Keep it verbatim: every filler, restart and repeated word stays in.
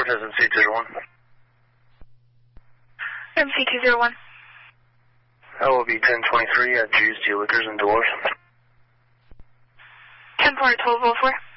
is M C two zero one. M C two zero one. That will be ten twenty-three at Juice Tea Liquors and Doors. ten four twelve oh four.